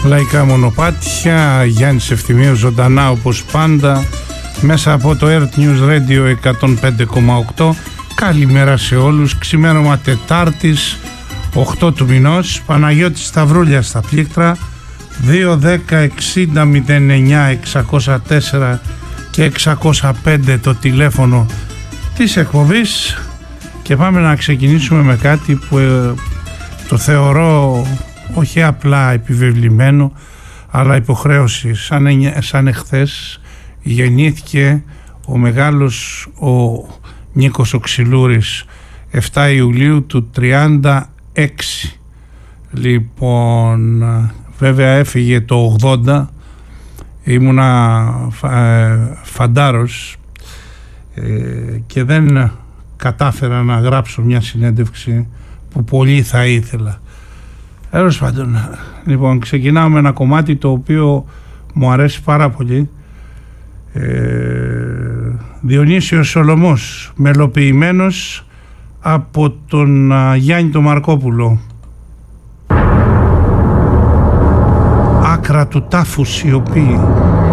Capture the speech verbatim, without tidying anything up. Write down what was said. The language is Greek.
Λαϊκά μονοπάτια, Γιάννης Ευθυμίου ζωντανά όπως πάντα μέσα από το Earth News Radio εκατόν πέντε κόμμα οκτώ. Καλημέρα σε όλους. Ξημέρωμα Τετάρτης οκτώ του μηνός. Παναγιώτης Σταυρούλιας στα πλήκτρα. Δύο δέκα εξήντα μηδέν εννιά εξακόσια τέσσερα και εξακόσια πέντε το τηλέφωνο της εκπομπής. Και πάμε να ξεκινήσουμε με κάτι που ε, το θεωρώ όχι απλά επιβεβλημένο, αλλά υποχρέωση. Σαν, σαν εχθές γεννήθηκε ο μεγάλος ο Νίκος ο Ξυλούρης, επτά Ιουλίου του τριάντα έξι. Λοιπόν, βέβαια έφυγε το ογδόντα, ήμουνα φαντάρος ε, και δεν κατάφερα να γράψω μια συνέντευξη που πολύ θα ήθελα. Έως πάντων, λοιπόν, ξεκινάω με ένα κομμάτι το οποίο μου αρέσει πάρα πολύ. Ε, Διονύσιος Σολωμός, μελοποιημένος από τον α, Γιάννη τον Μαρκόπουλο. Άκρα του τάφου σιωπή.